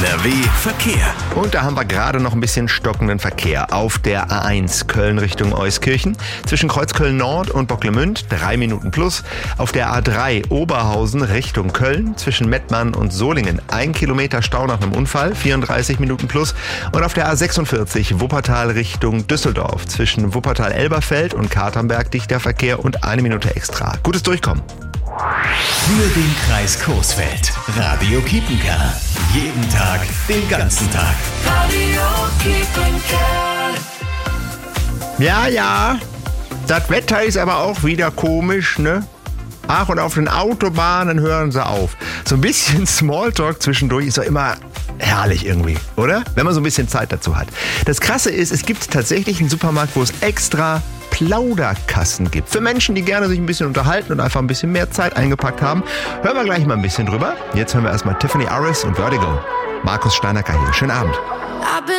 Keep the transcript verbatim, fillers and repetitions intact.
N R W Verkehr. Und da haben wir gerade noch ein bisschen stockenden Verkehr auf der A eins Köln Richtung Euskirchen. Zwischen Kreuzköln Nord und Bocklemünd drei Minuten plus. Auf der A drei Oberhausen Richtung Köln zwischen Mettmann und Solingen ein Kilometer Stau nach einem Unfall, vierunddreißig Minuten plus. Und auf der A sechsundvierzig Wuppertal Richtung Düsseldorf zwischen Wuppertal-Elberfeld und Katernberg dichter Verkehr und eine Minute extra. Gutes Durchkommen. Für den Kreis Coesfeld. Radio Kiepenkerl. Jeden Tag, den ganzen Tag. Radio Kiepenkerl. Ja, ja. Das Wetter ist aber auch wieder komisch, ne? Ach, und auf den Autobahnen hören sie auf. So ein bisschen Smalltalk zwischendurch ist doch immer herrlich irgendwie, oder? Wenn man so ein bisschen Zeit dazu hat. Das Krasse ist, es gibt tatsächlich einen Supermarkt, wo es extra Plauderkassen gibt. Für Menschen, die gerne sich ein bisschen unterhalten und einfach ein bisschen mehr Zeit eingepackt haben. Hören wir gleich mal ein bisschen drüber. Jetzt hören wir erstmal Tiffany Arris und Vertigo. Markus Steinacker hier. Schönen Abend.